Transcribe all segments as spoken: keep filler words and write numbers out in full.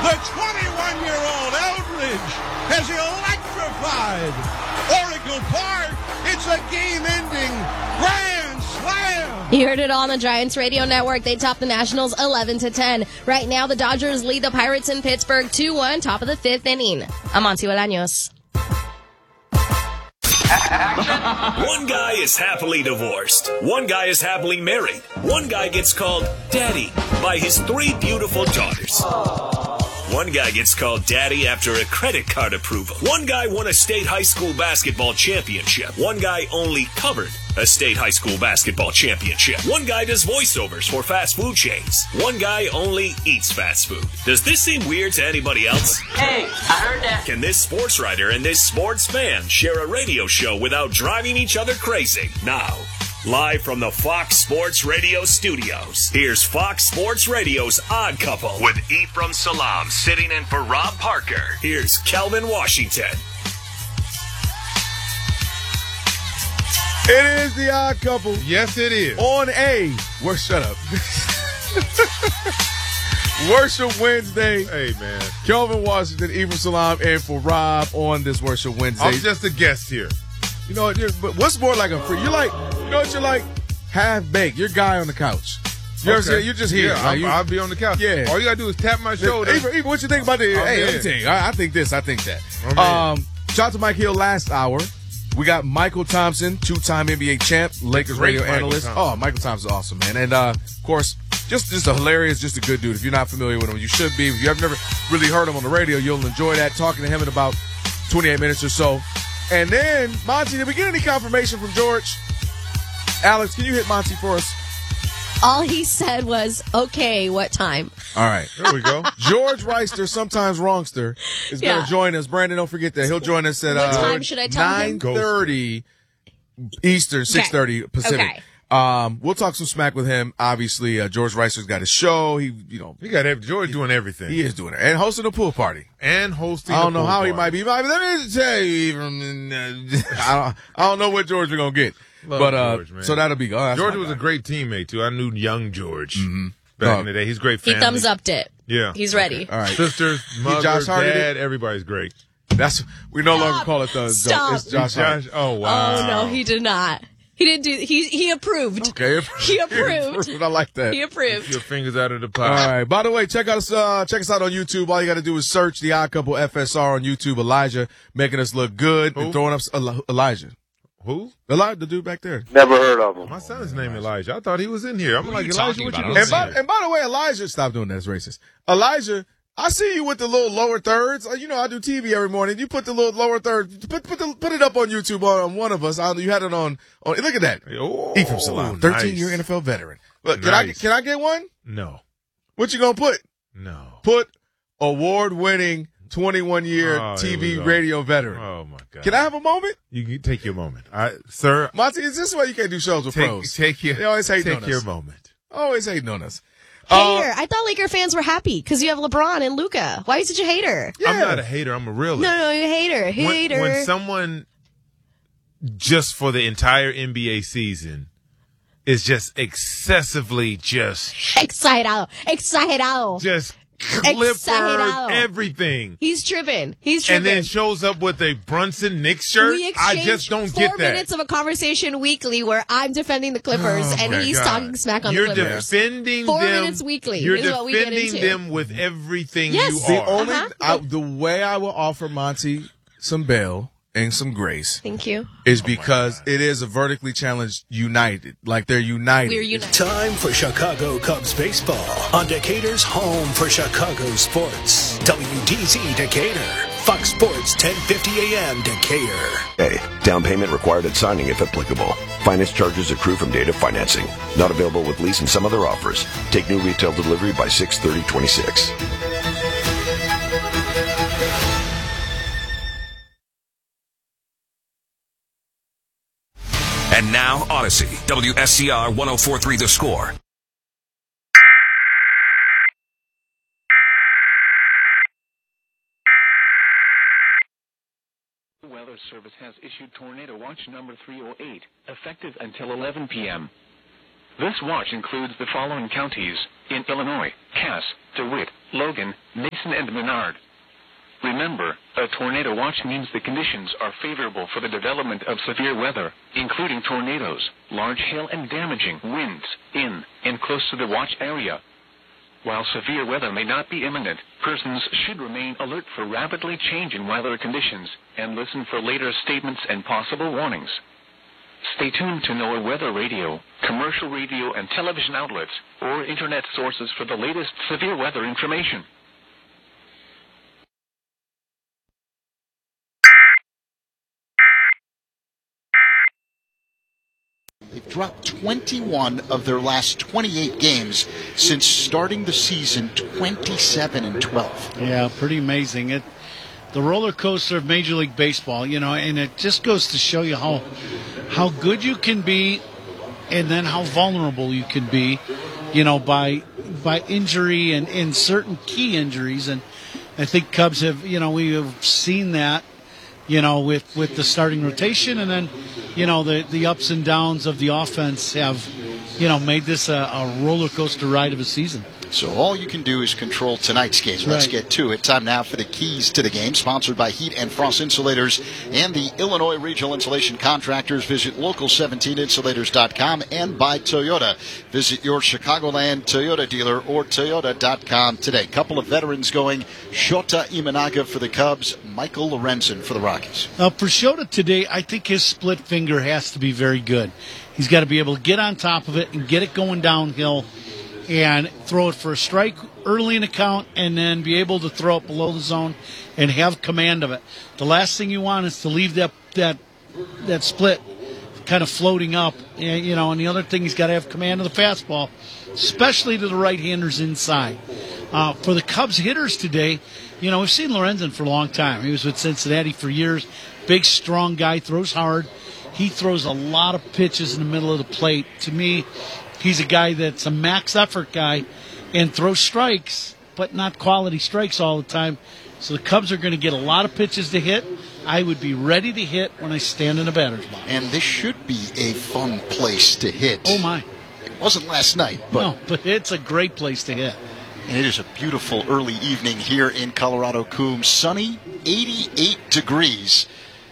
The twenty-one-year-old Eldridge has electrified Oracle Park. It's a game-ending grand slam. You heard it all on the Giants Radio Network. They topped the Nationals eleven to ten. Right now, the Dodgers lead the Pirates in Pittsburgh two one, top of the fifth inning. I'm Monty Bolaños. One guy is happily divorced. One guy is happily married. One guy gets called Daddy by his three beautiful daughters. One guy gets called Daddy after a credit card approval. One guy won a state high school basketball championship. One guy only covered a state high school basketball championship. One guy does voiceovers for fast food chains. One guy only eats fast food. Does this seem weird to anybody else? Hey, I heard that. Can this sports writer and this sports fan share a radio show without driving each other crazy? Now, live from the Fox Sports Radio studios, here's Fox Sports Radio's Odd Couple with Ephraim Salam sitting in for Rob Parker. Here's Kelvin Washington. It is the Odd Couple. Yes, it is. On a, well, shut up. Worship Wednesday. Hey, man. Kelvin Washington, Ephraim Salam, and for Rob on this Worship Wednesday. I'm just a guest here. You know, but what's more like a free? You're like, you know what you're like? Half baked. You're guy on the couch. You know what I'm saying? You're just here. Yeah, like, you, I'll be on the couch. Yeah. All you got to do is tap my shoulder. Ephraim, Ephraim, what you think about the, I'm hey, in. let me tell you. I, I think this, I think that. I'm Um, shout out to Mike Hill last hour. We got Michael Thompson, two-time N B A champ, Lakers Great radio Michael analyst. Thompson. Oh, Michael Thompson's awesome, man. And, uh, of course, just just a hilarious, just a good dude. If you're not familiar with him, you should be. If you have never really heard him on the radio, you'll enjoy that, talking to him in about twenty-eight minutes or so. And then, Monty, did we get any confirmation from George? Alex, can you hit Monty for us? All he said was, okay, what time? All right. There we go. George Reister, sometimes wrongster, is going to Yeah. join us. Brandon, don't forget that. He'll join us at What uh, time should I tell him? nine thirty Eastern, six thirty Pacific. Okay. Um, we'll talk some smack with him. Obviously, uh, George Reister's got his show. He, you know, You got every, George doing everything. he is doing it. And hosting a pool party. And hosting I don't a know pool how he party. might be. He might be. Let me tell you, even, uh, I, don't, I don't know what George we're going to get. Love but, uh, George, man. so that'll be, oh, that's George my was guy. a great teammate, too. I knew young George Mm-hmm. back Oh. in the day. He's a great He family. thumbs upped it. Yeah. He's ready. All right. Sisters, mother, Josh Hardy dad, everybody's great. That's, we no longer Stop. call it the, Stop. it's Josh Hardy. Josh, oh, wow. Oh, no, he did not. He didn't do, he, he approved. Okay. He approved. I like that. He approved. Your fingers out of the All pot. right. By the way, check out us. Uh, check us out on YouTube. All you got to do is search the Odd Couple F S R on YouTube. Elijah making us look good and Who? throwing up Eli- Elijah. Who? Elijah, the dude back there. Never heard of him. My son's name Elijah. I thought he was in here. I'm like, you Elijah, talking what about? you I doing? don't And by, see it. and by the way, Elijah, stop doing that. It's racist. Elijah, I see you with the little lower thirds. Uh, You know, I do T V every morning. You put the little lower third. Put put the, put it up on YouTube on, on one of us. I, you had it on. on look at that. Oh, Ephraim Salam, thirteen year nice. N F L veteran. Look, can I Nice. can I get one? No. What you gonna put? No. Put award winning twenty-one year Oh, T here V we go. radio veteran. Oh, my God. Can I have a moment? You can take your moment. I, sir, Monty, is this why you can't do shows with take, pros? take your, They always hating take on your us. moment. Always hating on us. Uh, Hater. I thought Laker fans were happy because you have LeBron and Luka. Why are you such a hater? Yeah. I'm not a hater. I'm a realist. No, no, you're a hater. when, Hater. when someone just for the entire N B A season is just excessively just Excited. Excited. just clipper Excited. everything, He's tripping. He's tripping. and then shows up with a Brunson Knicks shirt. we I exchanged just don't four get that. minutes of a conversation weekly where I'm defending the Clippers Oh, and my he's God. talking smack on You're the Clippers. defending Four them. minutes weekly You're is what we get defending into. them with everything Yes. you The are. only Uh-huh. I, the way I will offer Monty some bail and some grace Thank you. is because it is a vertically challenged United. Like they're united. We're united. Time for Chicago Cubs baseball on Decatur's home for Chicago sports. W D Z Decatur, Fox Sports ten fifty A M Decatur. A. Down payment required at signing if applicable. Finance charges accrue from date of financing. Not available with lease and some other offers. Take new retail delivery by six thirty twenty-six. And now, Odyssey, W S C R one oh four point three The Score. The Weather Service has issued Tornado Watch number three oh eight, effective until eleven p.m. This watch includes the following counties in Illinois: Cass, DeWitt, Logan, Mason, and Menard. Remember, a tornado watch means the conditions are favorable for the development of severe weather, including tornadoes, large hail, and damaging winds in and close to the watch area. While severe weather may not be imminent, persons should remain alert for rapidly changing weather conditions and listen for later statements and possible warnings. Stay tuned to NOAA Weather Radio, commercial radio and television outlets, or internet sources for the latest severe weather information. They've dropped twenty-one of their last twenty-eight games since starting the season twenty-seven and twelve. Yeah, pretty amazing. It, the roller coaster of Major League Baseball, you know, and it just goes to show you how how good you can be and then how vulnerable you can be, you know, by by injury and, and certain key injuries. And I think Cubs have, you know, we have seen that, you know, with, with the starting rotation, and then, you know, the, the ups and downs of the offense have, you know, made this a, a roller coaster ride of a season. So all you can do is control tonight's game. Let's right. get to it. Time now for the keys to the game, sponsored by Heat and Frost Insulators and the Illinois Regional Insulation Contractors. Visit local seventeen insulators dot com, and by Toyota. Visit your Chicagoland Toyota dealer or toyota dot com today. Couple of veterans going. Shota Imanaga for the Cubs, Michael Lorenzen for the Rockies. Uh, for Shota today, I think his split finger has to be very good. He's got to be able to get on top of it and get it going downhill and throw it for a strike early in the count, and then be able to throw it below the zone and have command of it. The last thing you want is to leave that that that split kind of floating up, you know. And the other thing, he's got to have command of the fastball, especially to the right-handers inside. Uh, for the Cubs hitters today, you know, we've seen Lorenzen for a long time. He was with Cincinnati for years. Big, strong guy, throws hard. He throws a lot of pitches in the middle of the plate. To me, he's a guy that's a max effort guy and throws strikes, but not quality strikes all the time. So the Cubs are going to get a lot of pitches to hit. I would be ready to hit when I stand in a batter's box. And this should be a fun place to hit. Oh, my. It wasn't last night, but... No, but it's a great place to hit. And it is a beautiful early evening here in Colorado Coombs. Sunny, eighty-eight degrees.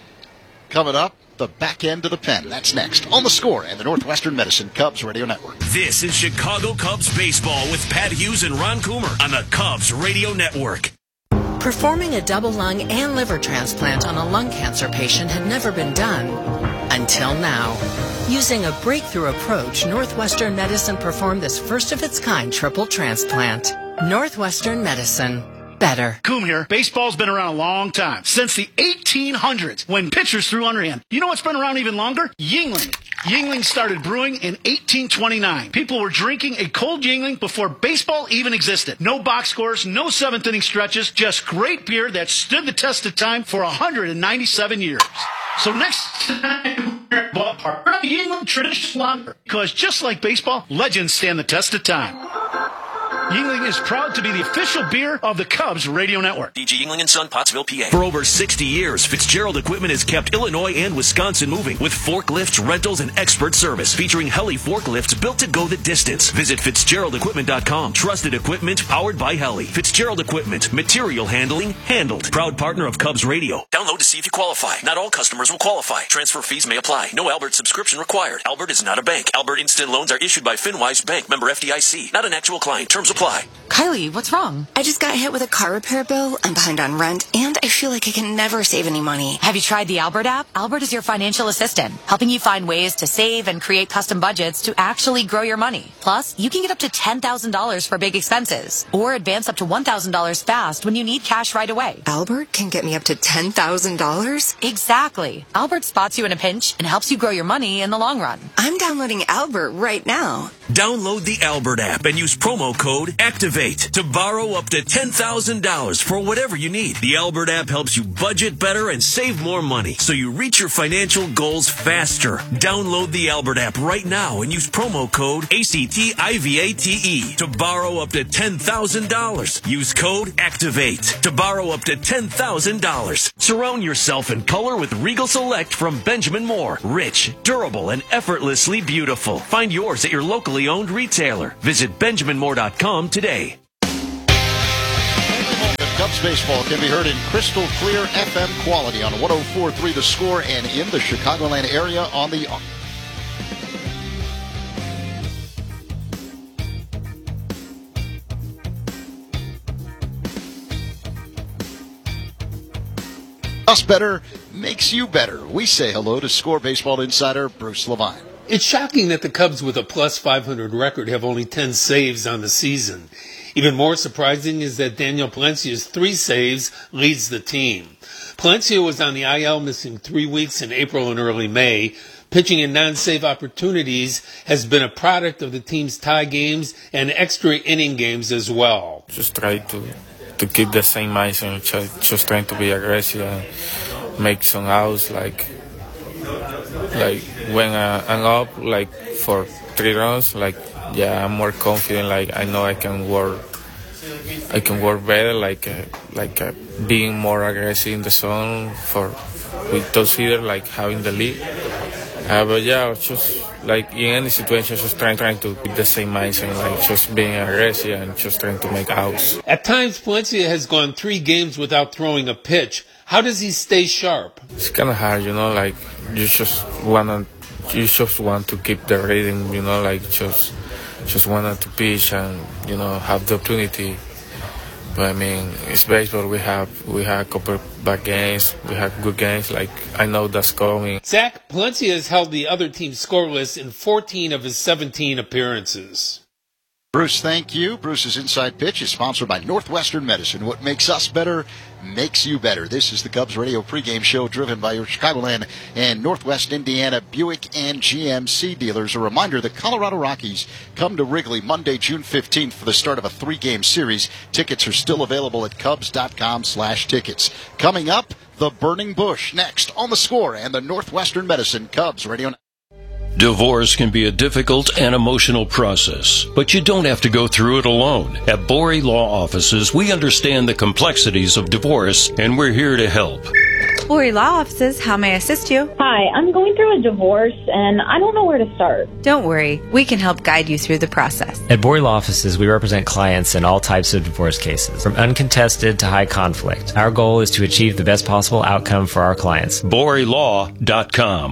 Coming up, the back end of the pen. That's next on The Score and the Northwestern Medicine Cubs Radio Network. This is Chicago Cubs Baseball with Pat Hughes and Ron Coomer on the Cubs Radio Network. Performing a double lung and liver transplant on a lung cancer patient had never been done until now. Using a breakthrough approach, Northwestern Medicine performed this first-of-its-kind triple transplant. Northwestern Medicine. Better. Coom here. Baseball's been around a long time. Since the eighteen hundreds, when pitchers threw underhand. You know what's been around even longer? Yuengling. Yuengling started brewing in eighteen twenty-nine. People were drinking a cold Yuengling before baseball even existed. No box scores, no seventh-inning stretches, just great beer that stood the test of time for one hundred ninety-seven years. So next time we're at ballpark, grab the Yuengling tradition longer. Because just like baseball, legends stand the test of time. Yuengling is proud to be the official beer of the Cubs Radio Network. D G Yuengling and Son, Pottsville, P A. For over sixty years, Fitzgerald Equipment has kept Illinois and Wisconsin moving with forklifts, rentals, and expert service. Featuring Heli forklifts built to go the distance. Visit Fitzgerald Equipment dot com. Trusted equipment powered by Heli. Fitzgerald Equipment. Material handling handled. Proud partner of Cubs Radio. Download to see if you qualify. Not all customers will qualify. Transfer fees may apply. No Albert subscription required. Albert is not a bank. Albert Instant Loans are issued by FinWise Bank. Member F D I C. Not an actual client. Terms apply. Kylie, what's wrong? I just got hit with a car repair bill. I'm behind on rent, and I feel like I can never save any money. Have you tried the Albert app? Albert is your financial assistant, helping you find ways to save and create custom budgets to actually grow your money. Plus, you can get up to ten thousand dollars for big expenses, or advance up to one thousand dollars fast when you need cash right away. Albert can get me up to ten thousand dollars? Exactly. Albert spots you in a pinch and helps you grow your money in the long run. I'm downloading Albert right now. Download the Albert app and use promo code ACTIVATE to borrow up to ten thousand dollars for whatever you need. The Albert app helps you budget better and save more money so you reach your financial goals faster. Download the Albert app right now and use promo code ACTIVATE to borrow up to ten thousand dollars. Use code ACTIVATE to borrow up to ten thousand dollars. Surround yourself in color with Regal Select from Benjamin Moore. Rich, durable, and effortlessly beautiful. Find yours at your locally owned retailer. Visit benjamin moore dot com today. Cubs baseball can be heard in crystal clear F M quality on one oh four point three The Score and in the Chicagoland area on the Us better makes you better. We say hello to Score baseball insider Bruce Levine. It's shocking that the Cubs with a plus five hundred record have only ten saves on the season. Even more surprising is that Daniel Palencia's three saves leads the team. Palencia was on the I L missing three weeks in April and early May. Pitching in non-save opportunities has been a product of the team's tie games and extra inning games as well. Just try to to keep the same mindset, just trying to be aggressive and make some outs. Like, like when uh, I'm up, like for three runs, like yeah, I'm more confident. Like I know I can work, I can work better. Like, uh, like uh, being more aggressive in the zone for with those hitters, like having the lead. Uh, but yeah, just like in any situation, just trying, trying to keep the same mindset, like just being aggressive and just trying to make outs. At times, Palencia has gone three games without throwing a pitch. How does he stay sharp? It's kind of hard, you know, like you just wanna, you just want to keep the rhythm, you know, like just, just wanted to pitch and, you know, have the opportunity. But I mean, it's baseball. We have we have a couple of bad games. We have good games. Like I know that's coming. Zach, Palencia has held the other team scoreless in fourteen of his seventeen appearances. Bruce, thank you. Bruce's Inside Pitch is sponsored by Northwestern Medicine. What makes us better makes you better. This is the Cubs radio pregame show driven by your Chicagoland and Northwest Indiana Buick and G M C dealers. A reminder, the Colorado Rockies come to Wrigley Monday, June fifteenth for the start of a three-game series. Tickets are still available at Cubs.com slash tickets. Coming up, the Burning Bush next on The Score and the Northwestern Medicine Cubs radio. Divorce can be a difficult and emotional process, but you don't have to go through it alone. At Borey Law Offices, we understand the complexities of divorce, and we're here to help. Borey Law Offices, how may I assist you? Hi, I'm going through a divorce, and I don't know where to start. Don't worry, we can help guide you through the process. At Borey Law Offices, we represent clients in all types of divorce cases, from uncontested to high conflict. Our goal is to achieve the best possible outcome for our clients. Borey Law dot com.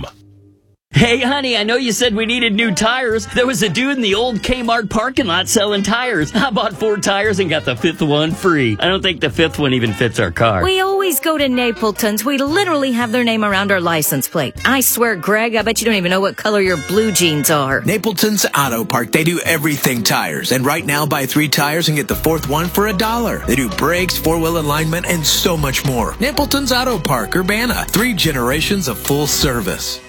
Hey, honey, I know you said we needed new tires. There was a dude in the old Kmart parking lot selling tires. I bought four tires and got the fifth one free. I don't think the fifth one even fits our car. We always go to Napleton's. We literally have their name around our license plate. I swear, Greg, I bet you don't even know what color your blue jeans are. Napleton's Auto Park. They do everything tires. And right now, buy three tires and get the fourth one for a dollar. They do brakes, four-wheel alignment, and so much more. Napleton's Auto Park, Urbana. Three generations of full service.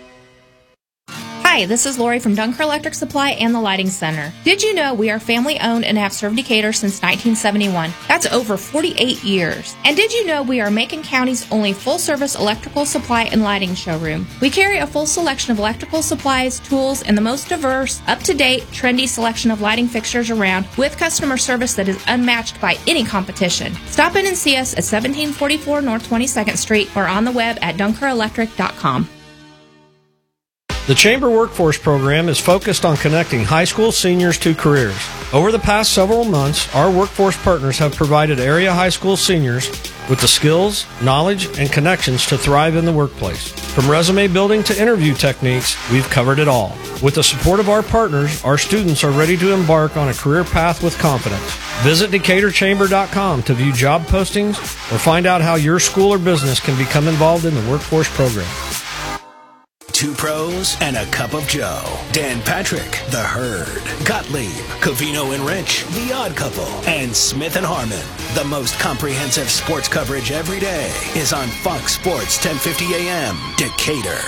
Hi, this is Lori from Dunker Electric Supply and the Lighting Center. Did you know we are family owned and have served Decatur since nineteen seventy-one? That's over forty-eight years. And did you know we are Macon County's only full-service electrical supply and lighting showroom? We carry a full selection of electrical supplies, tools, and the most diverse, up-to-date, trendy selection of lighting fixtures around with customer service that is unmatched by any competition. Stop in and see us at seventeen forty-four North twenty-second Street or on the web at dunker electric dot com. The Chamber Workforce Program is focused on connecting high school seniors to careers. Over the past several months, our workforce partners have provided area high school seniors with the skills, knowledge, and connections to thrive in the workplace. From resume building to interview techniques, we've covered it all. With the support of our partners, our students are ready to embark on a career path with confidence. Visit Decatur Chamber dot com to view job postings or find out how your school or business can become involved in the workforce program. Two pros and a cup of Joe. Dan Patrick, The Herd. Gottlieb, Covino and Rich, The Odd Couple. And Smith and Harmon. The most comprehensive sports coverage every day is on Fox Sports ten fifty A M, Decatur.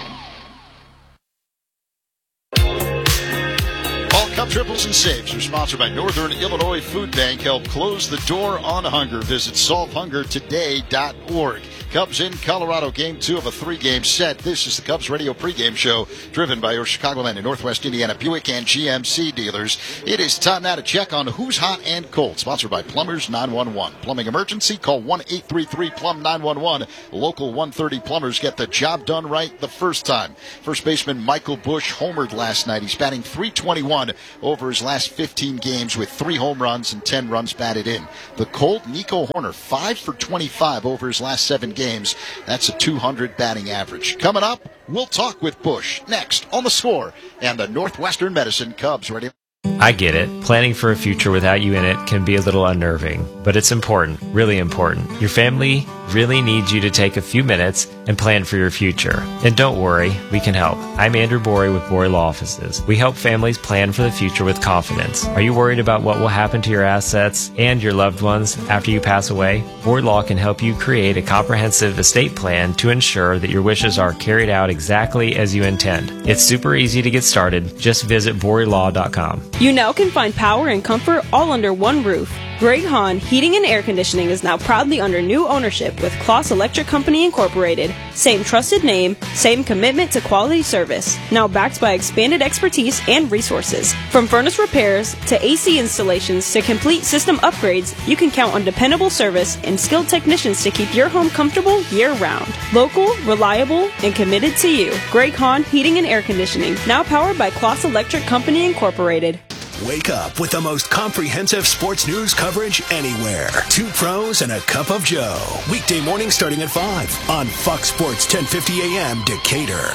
All Cup triples and saves are sponsored by Northern Illinois Food Bank. Help close the door on hunger. Visit solve hunger today dot org. Cubs in Colorado, game two of a three-game set. This is the Cubs radio pregame show, driven by your Chicagoland and Northwest Indiana Buick and G M C dealers. It is time now to check on who's hot and cold. Sponsored by Plumbers nine one one. Plumbing emergency? Call one eight three three plumb nine one one. Local one thirty plumbers get the job done right the first time. First baseman Michael Busch homered last night. He's batting three twenty-one over his last fifteen games with three home runs and ten runs batted in. The cold Nico Horner, five for twenty-five over his last seven games. That's a two hundred batting average. Coming up, we'll talk with Bush next on The Score and the Northwestern Medicine Cubs ready. I get it. Planning for a future without you in it can be a little unnerving, but it's important, really important. Your family really needs you to take a few minutes and plan for your future. And don't worry, we can help. I'm Andrew Borey with Borey Law Offices. We help families plan for the future with confidence. Are you worried about what will happen to your assets and your loved ones after you pass away? Borey Law can help you create a comprehensive estate plan to ensure that your wishes are carried out exactly as you intend. It's super easy to get started. Just visit borey law dot com. You now can find power and comfort all under one roof. Greg Hahn Heating and Air Conditioning is now proudly under new ownership with Kloss Electric Company Incorporated. Same trusted name, same commitment to quality service. Now backed by expanded expertise and resources. From furnace repairs to A C installations to complete system upgrades, you can count on dependable service and skilled technicians to keep your home comfortable year-round. Local, reliable, and committed to you. Greg Hahn Heating and Air Conditioning, now powered by Kloss Electric Company Incorporated. Wake up with the most comprehensive sports news coverage anywhere. Two pros and a cup of Joe. Weekday morning starting at five on Fox Sports ten fifty A M Decatur.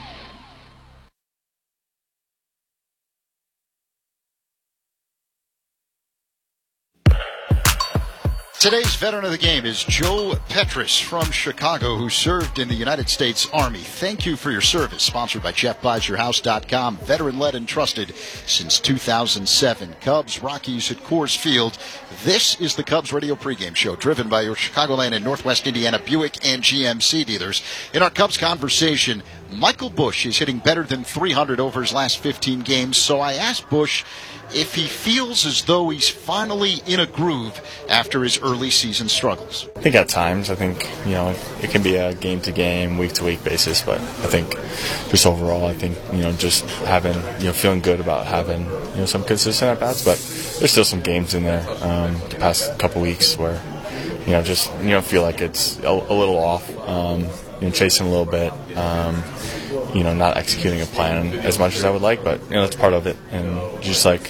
Today's veteran of the game is Joe Petrus from Chicago, who served in the United States Army. Thank you for your service. Sponsored by Jeff Buys Your House dot com. Veteran-led and trusted since two thousand seven. Cubs, Rockies at Coors Field. This is the Cubs Radio pregame show, driven by your Chicagoland and Northwest Indiana Buick and G M C dealers. In our Cubs conversation, Michael Busch is hitting better than three hundred over his last fifteen games, so I asked Busch if he feels as though he's finally in a groove after his early season struggles. I think at times, I think, you know, it can be a game-to-game, week-to-week basis, but I think just overall, I think, you know, just having, you know, feeling good about having, you know, some consistent at-bats, but there's still some games in there um, the past couple weeks where, you know, just, you know, feel like it's a, a little off, um, you know, chasing a little bit, um, you know, not executing a plan as much as I would like, but, you know, that's part of it, and just like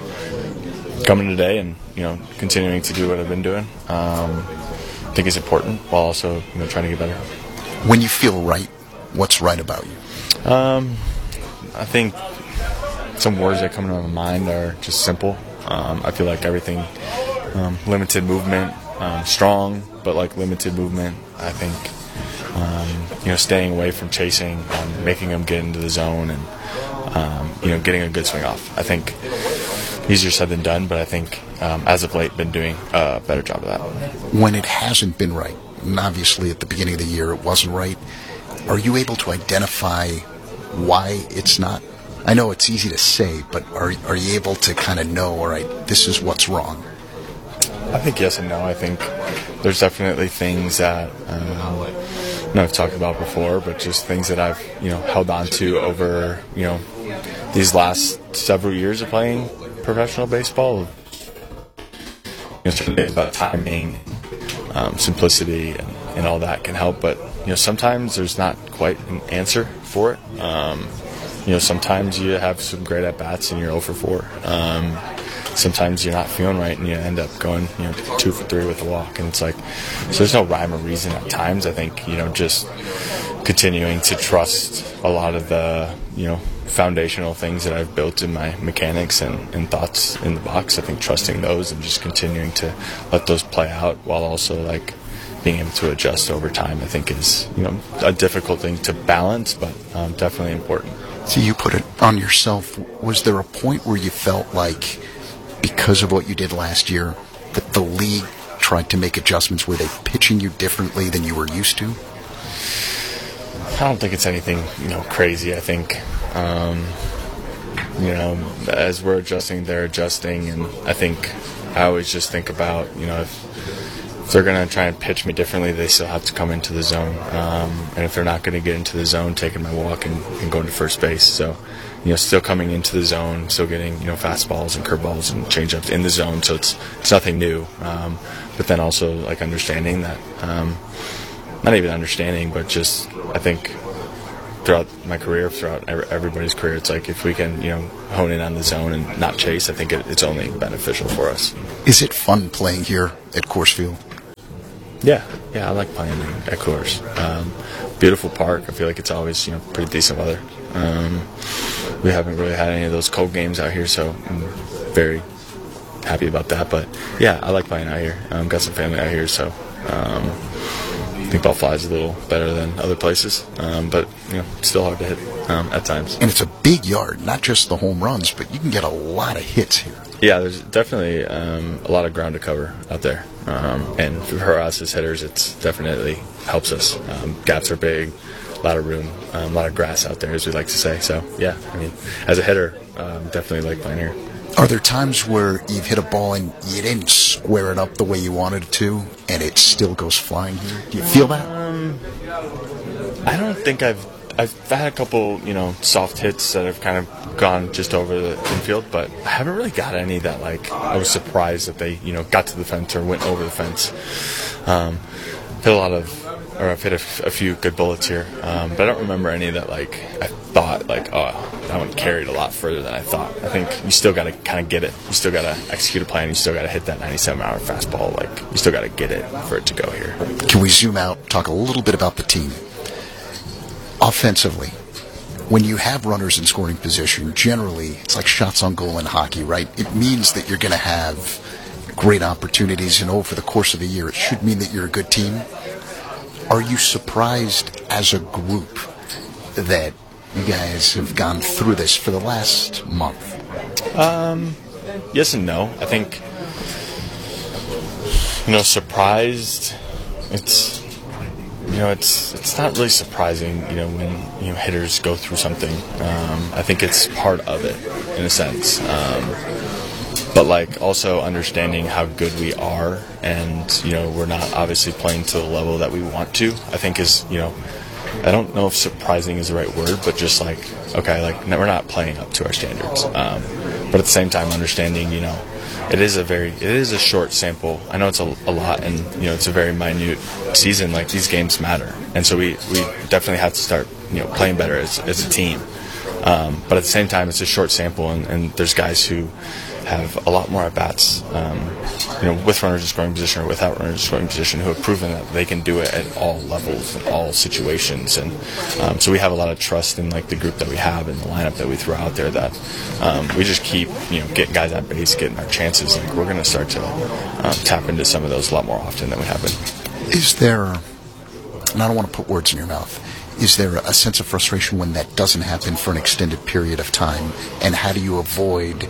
coming today and, you know, continuing to do what I've been doing, um, I think is important, while also, you know, trying to get better. When you feel right, what's right about you? Um, I think some words that come into my mind are just simple. Um, I feel like everything, um, limited movement, um, strong, but like limited movement, I think, um, you know, staying away from chasing, um, making them get into the zone, and, um, you know, getting a good swing off. I think easier said than done, but I think um, as of late been doing a better job of that. When it hasn't been right, and obviously at the beginning of the year it wasn't right, are you able to identify why it's not? I know it's easy to say, but are are you able to kind of know, all right, this is what's wrong? I think yes and no. I think there's definitely things that um, you know, I've talked about before, but just things that I've, you know, held on to over, you know, these last several years of playing professional baseball. You know, certainly about timing, um, simplicity, and, and all that can help, but, you know, sometimes there's not quite an answer for it. Um, you know, sometimes you have some great at-bats and you're oh for four. Um, sometimes you're not feeling right and you end up going, you know, two for three with a walk, and it's like, so there's no rhyme or reason at times. I think, you know, just continuing to trust a lot of the, you know, foundational things that I've built in my mechanics and, and thoughts in the box. I think trusting those and just continuing to let those play out, while also like being able to adjust over time, I think is, you know, a difficult thing to balance, but um, definitely important. So you put it on yourself. Was there a point where you felt like, because of what you did last year, that the league tried to make adjustments? Were they pitching you differently than you were used to? I don't think it's anything, you know, crazy. I think, um, you know, as we're adjusting, they're adjusting, and I think I always just think about, you know, if, if they're going to try and pitch me differently, they still have to come into the zone, um, and if they're not going to get into the zone, taking my walk and, and going to first base. So, you know, still coming into the zone, still getting, you know, fastballs and curveballs and changeups in the zone. So it's it's nothing new, um, but then also like understanding that. Um, Not even understanding, but just I think throughout my career, throughout everybody's career, it's like if we can, you know, hone in on the zone and not chase, I think it, it's only beneficial for us. Is it fun playing here at Coors Field? Yeah, yeah, I like playing at Coors. Um, beautiful park. I feel like it's always, you know, pretty decent weather. Um, we haven't really had any of those cold games out here, so I'm very happy about that. But yeah, I like playing out here. Um, got some family out here, so um, I think ball flies a little better than other places. Um, but you know, it's still hard to hit um, at times. And it's a big yard, not just the home runs, but you can get a lot of hits here. Yeah, there's definitely um, a lot of ground to cover out there. Um, and for us as hitters, it's definitely helps us. Um, gaps are big, a lot of room, um, a lot of grass out there, as we like to say. So, yeah, I mean, as a hitter, um, definitely like playing here. Are there times where you've hit a ball and you didn't square it up the way you wanted it to, and it still goes flying here? Do you feel that? Um, I don't think I've I've had a couple, you know, soft hits that have kind of gone just over the infield, but I haven't really got any that, like, I was surprised that they, you know, got to the fence or went over the fence. Um, hit a lot of, or I've hit a, f- a few good bullets here, um, but I don't remember any that, like, I thought, like, oh, that one carried a lot further than I thought. I think you still got to kind of get it. You still got to execute a plan. You still got to hit that ninety-seven mile fastball. Like, you still got to get it for it to go here. Can we zoom out, talk a little bit about the team? Offensively, when you have runners in scoring position, generally it's like shots on goal in hockey, right? It means that you're going to have great opportunities, and over the course of the year, it should mean that you're a good team. Are you surprised as a group that you guys have gone through this for the last month? Um, yes and no. I think, you know, surprised, it's... You know, it's it's not really surprising, you know, when, you know, hitters go through something. Um, I think it's part of it, in a sense. Um, but, like, also understanding how good we are and, you know, we're not obviously playing to the level that we want to, I think is, you know, I don't know if surprising is the right word, but just like, okay, like, we're not playing up to our standards. Um, but at the same time, understanding, you know, it is a very, it is a short sample. I know it's a, a lot, and you know it's a very minute season. Like, these games matter, and so we, we definitely have to start, you know, playing better as as a team. Um, but at the same time, it's a short sample, and, and there's guys who have a lot more at bats, um, you know, with runners in scoring position or without runners in scoring position, who have proven that they can do it at all levels, in all situations, and um, so we have a lot of trust in, like, the group that we have and the lineup that we throw out there. That um, we just keep, you know, getting guys at base, getting our chances. Like, we're going to start to um, tap into some of those a lot more often than we have been. Is there, and I don't want to put words in your mouth, is there a sense of frustration when that doesn't happen for an extended period of time, and how do you avoid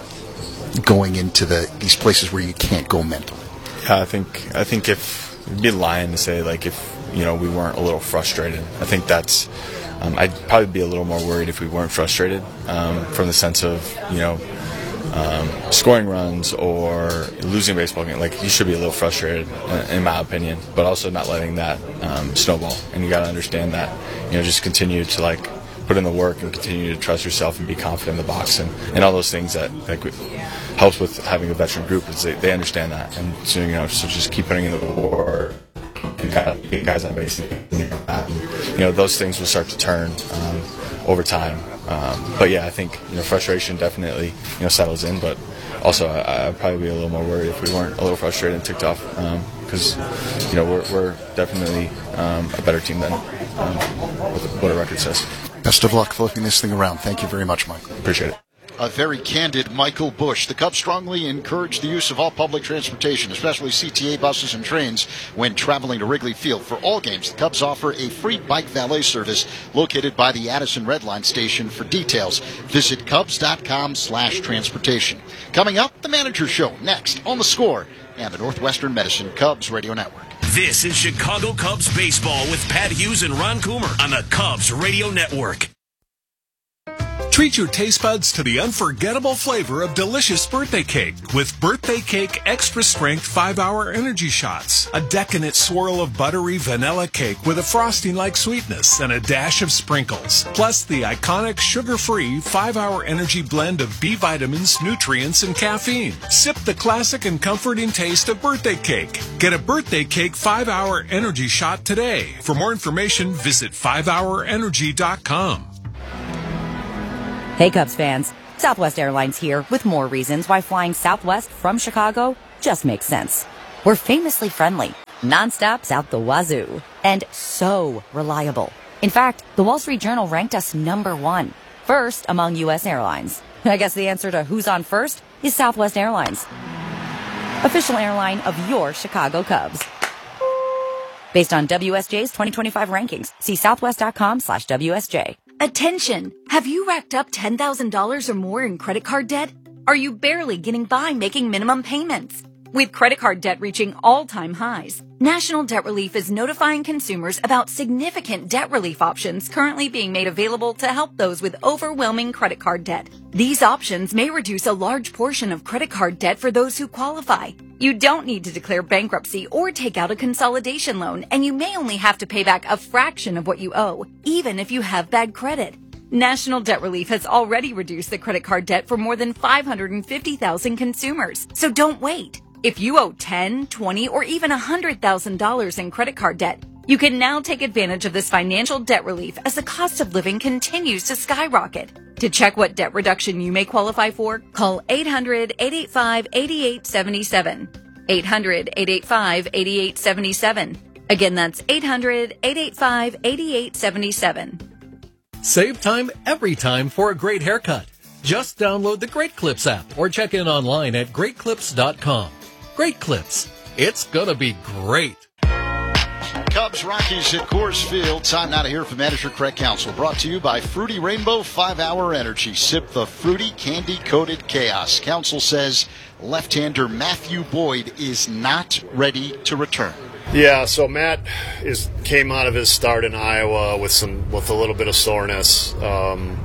going into the these places where you can't go mentally? Yeah, I think I think if it'd be lying to say, like, if, you know, we weren't a little frustrated. I think that's um, I'd probably be a little more worried if we weren't frustrated, um, from the sense of, you know, um, scoring runs or losing a baseball game. Like, you should be a little frustrated, in my opinion, but also not letting that um, snowball. And you got to understand that, you know, just continue to, like, put in the work and continue to trust yourself and be confident in the box, and, and all those things that, like, helps with having a veteran group is they, they understand that. And so, you know, so just keep putting in the work and kind of get guys on base. And, you know, those things will start to turn um, over time. Um, but yeah, I think, you know, frustration definitely, you know, settles in, but also I, I'd probably be a little more worried if we weren't a little frustrated and ticked off, because, um, you know, we're, we're definitely um, a better team than um, what a record says. Best of luck flipping this thing around. Thank you very much, Mike. Appreciate it. A very candid Michael Busch. The Cubs strongly encourage the use of all public transportation, especially C T A buses and trains, when traveling to Wrigley Field. For all games, the Cubs offer a free bike valet service located by the Addison Red Line station. For details, visit Cubs.com slash transportation. Coming up, the Manager Show, next on The Score and the Northwestern Medicine Cubs Radio Network. This is Chicago Cubs baseball with Pat Hughes and Ron Coomer on the Cubs Radio Network. Treat your taste buds to the unforgettable flavor of delicious birthday cake with Birthday Cake Extra Strength five hour Energy Shots. A decadent swirl of buttery vanilla cake with a frosting-like sweetness and a dash of sprinkles. Plus the iconic sugar-free five hour Energy blend of B vitamins, nutrients, and caffeine. Sip the classic and comforting taste of birthday cake. Get a Birthday Cake five hour Energy Shot today. For more information, visit five hour energy dot com. Hey Cubs fans, Southwest Airlines here with more reasons why flying Southwest from Chicago just makes sense. We're famously friendly, non-stops out the wazoo, and so reliable. In fact, the Wall Street Journal ranked us number one, first among U S airlines. I guess the answer to who's on first is Southwest Airlines, official airline of your Chicago Cubs. Based on W S J's twenty twenty-five rankings, see southwest.com slash WSJ. Attention! Have you racked up ten thousand dollars or more in credit card debt? Are you barely getting by making minimum payments? With credit card debt reaching all-time highs, National Debt Relief is notifying consumers about significant debt relief options currently being made available to help those with overwhelming credit card debt. These options may reduce a large portion of credit card debt for those who qualify. You don't need to declare bankruptcy or take out a consolidation loan, and you may only have to pay back a fraction of what you owe, even if you have bad credit. National Debt Relief has already reduced the credit card debt for more than five hundred fifty thousand consumers, so don't wait. If you owe ten, twenty, or even one hundred thousand dollars in credit card debt, you can now take advantage of this financial debt relief as the cost of living continues to skyrocket. To check what debt reduction you may qualify for, call eight hundred, eight eight five, eight eight seven seven. eight hundred, eight eight five, eight eight seven seven. Again, that's eight hundred, eight eight five, eight eight seven seven. Save time every time for a great haircut. Just download the Great Clips app or check in online at great clips dot com. Great Clips. It's gonna be great. Cubs Rockies at Coors Field. Time now to hear from manager Craig Counsell. Brought to you by Fruity Rainbow five hour Energy. Sip the fruity candy-coated chaos. Counsell says left-hander Matthew Boyd is not ready to return. Yeah, so Matt is came out of his start in Iowa with some with a little bit of soreness. Um,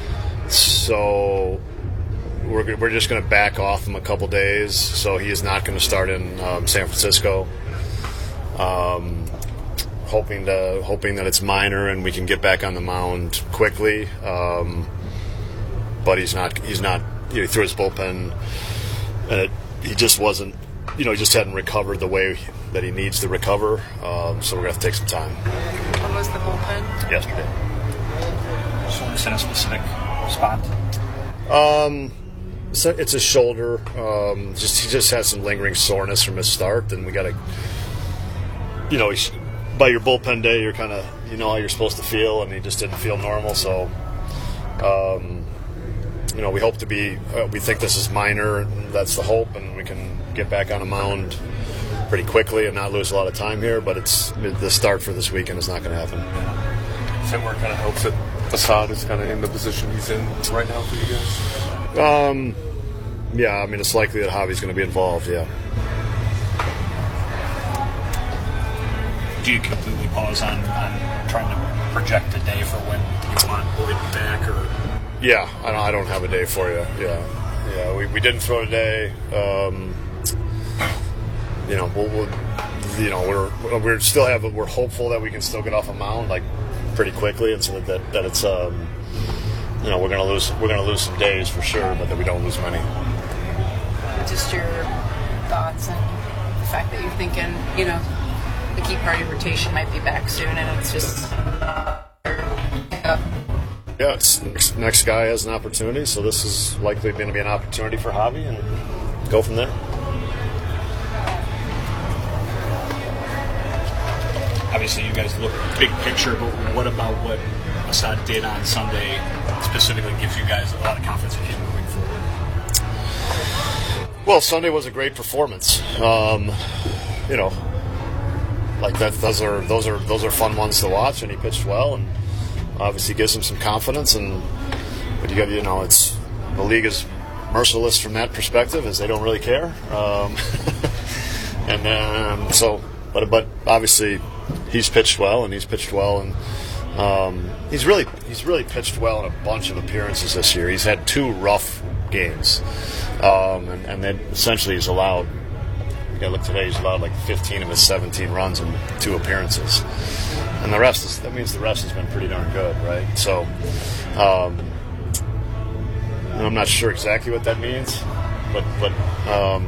so we're we're just going to back off him a couple days. So he is not going to start in um, San Francisco. Um, hoping to hoping that it's minor and we can get back on the mound quickly. Um, but he's not he's not. You know, he threw his bullpen, and it, he just wasn't. You know, he just hadn't recovered the way that he needs to recover. Um, so we're going to have to take some time. When was the bullpen? Yesterday. So is that a specific spot? Um, so it's a shoulder. Um, just he just has some lingering soreness from his start, and we got to, you know, he, by your bullpen day, you're kind of you know how you're supposed to feel, and he just didn't feel normal. So, um, you know, we hope to be. Uh, we think this is minor, and that's the hope, and we can get back on a mound pretty quickly and not lose a lot of time here. But it's the start for this weekend is not going to happen. Somewhere kind of helps that Assad is kind of in the position he's in right now for you guys. Um, yeah, I mean it's likely that Javi's going to be involved. Yeah. Do you completely pause on, on trying to project a day for when you want Boyd back, or? Yeah, I don't, I don't have a day for you. Yeah, yeah, we, we didn't throw today. Um, you know, we'll, we'll, you know, we're we're still have we're hopeful that we can still get off a mound like pretty quickly, and so that that, that it's um, you know, we're gonna lose we're gonna lose some days for sure, but that we don't lose many. Just your thoughts and the fact that you're thinking, you know, the key part of your rotation might be back soon, and it's just. Uh, Yeah, it's, next, next guy has an opportunity, so this is likely going to be an opportunity for Javi, and go from there. Obviously, you guys look big picture, but what about what Assad did on Sunday specifically gives you guys a lot of confidence in him moving forward? Well, Sunday was a great performance. Um, you know, like that. Those are those are those are fun ones to watch, and he pitched well, and obviously gives him some confidence. And but you got you know, it's the league is merciless from that perspective, as they don't really care. Um, and um, so, but but obviously he's pitched well, and he's pitched well in Um, he's really he's really pitched well in a bunch of appearances this year. He's had two rough games, um, and, and then essentially he's allowed. Yeah, look today. He's allowed like fifteen of his seventeen runs in two appearances, and the rest is that means the rest has been pretty darn good, right? So, um, I'm not sure exactly what that means, but but um,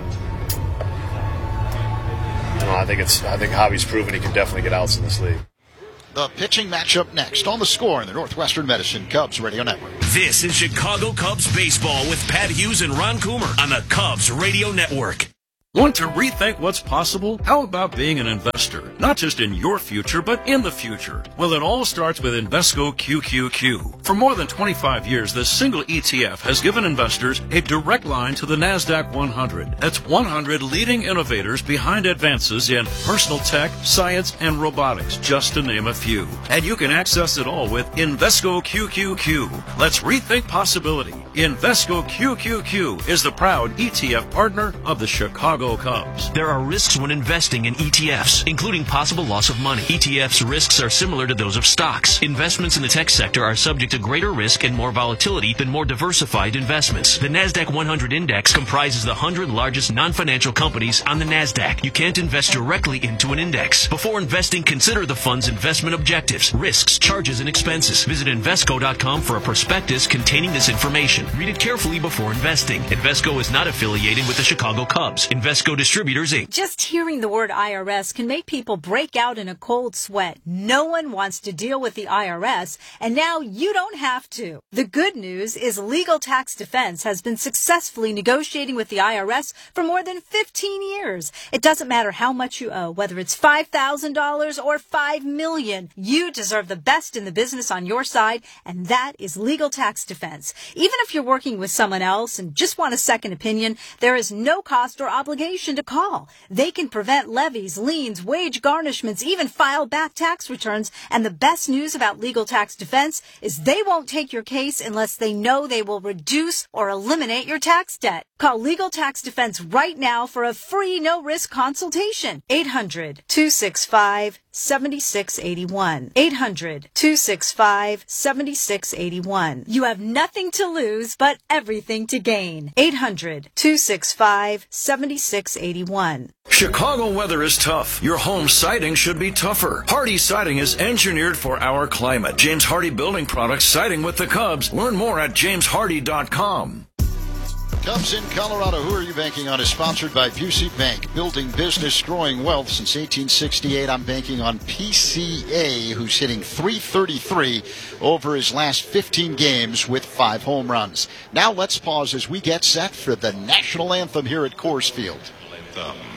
you know, I think it's I think Javi's proven he can definitely get outs in this league. The pitching matchup next on the Score in the Northwestern Medicine Cubs Radio Network. This is Chicago Cubs baseball with Pat Hughes and Ron Coomer on the Cubs Radio Network. Want to rethink what's possible? How about being an investor? Not just in your future, but in the future. Well, it all starts with Invesco Q Q Q. For more than twenty-five years, this single E T F has given investors a direct line to the NASDAQ one hundred. That's one hundred leading innovators behind advances in personal tech, science, and robotics, just to name a few. And you can access it all with Invesco Q Q Q. Let's rethink possibility. Invesco Q Q Q is the proud E T F partner of the Chicago Cubs. There are risks when investing in E T Fs, including possible loss of money. E T Fs' risks are similar to those of stocks. Investments in the tech sector are subject to greater risk and more volatility than more diversified investments. The NASDAQ one hundred Index comprises the one hundred largest non-financial companies on the NASDAQ. You can't invest directly into an index. Before investing, consider the fund's investment objectives, risks, charges, and expenses. Visit Invesco dot com for a prospectus containing this information. Read it carefully before investing. Invesco is not affiliated with the Chicago Cubs. Invesco Distributors, Incorporated. Just hearing the word I R S can make people break out in a cold sweat. No one wants to deal with the I R S, and now you don't have to. The good news is Legal Tax Defense has been successfully negotiating with the I R S for more than fifteen years. It doesn't matter how much you owe, whether it's five thousand dollars or five million dollars. You deserve the best in the business on your side, and that is Legal Tax Defense. Even if you're working with someone else and just want a second opinion, there is no cost or obligation to call. They can prevent levies, liens, wage garnishments, even file back tax returns. And the best news about Legal Tax Defense is they won't take your case unless they know they will reduce or eliminate your tax debt. Call Legal Tax Defense right now for a free no-risk consultation. eight hundred, two six five, seven six eight one. eight hundred, two six five, seven six eight one. You have nothing to lose, but everything to gain. eight hundred, two six five, seven six eight one. Chicago weather is tough. Your home siding should be tougher. Hardy Siding is engineered for our climate. James Hardy Building Products, siding with the Cubs. Learn more at james hardy dot com. Cubs in Colorado, who are you banking on, is sponsored by Busey Bank. Building business, growing wealth since eighteen sixty-eight. I'm banking on P C A, who's hitting three thirty-three over his last fifteen games with five home runs. Now let's pause as we get set for the national anthem here at Coors Field. Anthem.